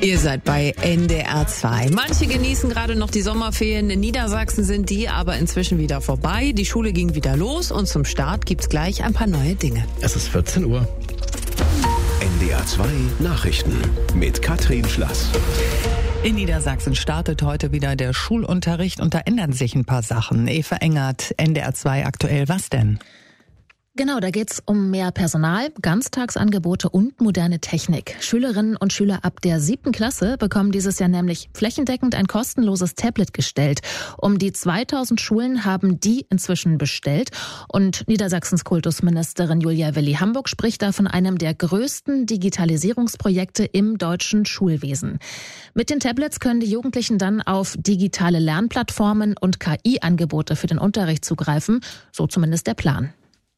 Ihr seid bei NDR 2. Manche genießen gerade noch die Sommerferien. In Niedersachsen sind die aber inzwischen wieder vorbei. Die Schule ging wieder los und zum Start gibt's gleich ein paar neue Dinge. Es ist 14 Uhr. NDR 2 Nachrichten mit Katrin Schlass. In Niedersachsen startet heute wieder der Schulunterricht und da ändern sich ein paar Sachen. Eva Engert, NDR 2 aktuell, was denn? Genau, da geht's um mehr Personal, Ganztagsangebote und moderne Technik. Schülerinnen und Schüler ab der 7. Klasse bekommen dieses Jahr nämlich flächendeckend ein kostenloses Tablet gestellt. Um die 2000 Schulen haben die inzwischen bestellt. Und Niedersachsens Kultusministerin Julia Willi-Hamburg spricht da von einem der größten Digitalisierungsprojekte im deutschen Schulwesen. Mit den Tablets können die Jugendlichen dann auf digitale Lernplattformen und KI-Angebote für den Unterricht zugreifen. So zumindest der Plan.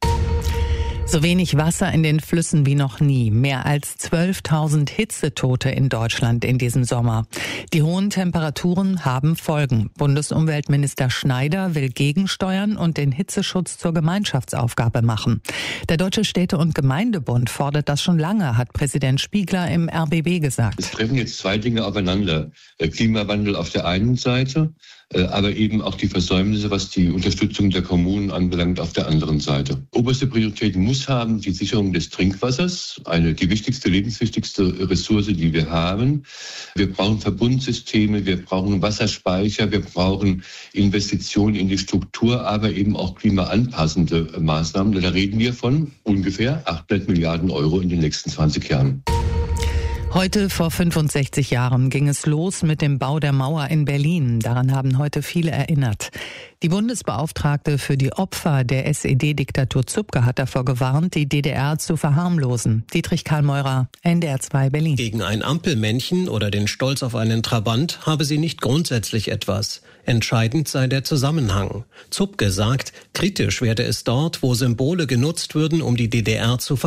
So wenig Wasser in den Flüssen wie noch nie. Mehr als 12.000 Hitzetote in Deutschland in diesem Sommer. Die hohen Temperaturen haben Folgen. Bundesumweltminister Schneider will gegensteuern und den Hitzeschutz zur Gemeinschaftsaufgabe machen. Der Deutsche Städte- und Gemeindebund fordert das schon lange, hat Präsident Spiegler im RBB gesagt. Es treffen jetzt zwei Dinge aufeinander. Der Klimawandel auf der einen Seite, aber eben auch die Versäumnisse, was die Unterstützung der Kommunen anbelangt, auf der anderen Seite. Oberste Priorität muss haben die Sicherung des Trinkwassers, die wichtigste, lebenswichtigste Ressource, die wir haben. Wir brauchen Verbundsysteme, wir brauchen Wasserspeicher, wir brauchen Investitionen in die Struktur, aber eben auch klimaanpassende Maßnahmen. Da reden wir von ungefähr 800 Milliarden Euro in den nächsten 20 Jahren. Heute vor 65 Jahren ging es los mit dem Bau der Mauer in Berlin. Daran haben heute viele erinnert. Die Bundesbeauftragte für die Opfer der SED-Diktatur Zupke hat davor gewarnt, die DDR zu verharmlosen. Dietrich Karl-Meurer, NDR 2 Berlin. Gegen ein Ampelmännchen oder den Stolz auf einen Trabant habe sie nicht grundsätzlich etwas. Entscheidend sei der Zusammenhang. Zupke sagt, kritisch werde es dort, wo Symbole genutzt würden, um die DDR zu